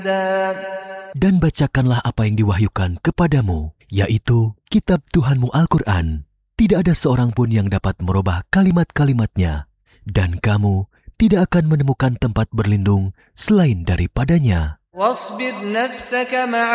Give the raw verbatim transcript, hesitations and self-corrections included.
Dan bacakanlah apa yang diwahyukan kepadamu, yaitu kitab Tuhanmu Al-Quran. Tidak ada seorang pun yang dapat merubah kalimat-kalimatnya, dan kamu tidak akan menemukan tempat berlindung selain daripadanya.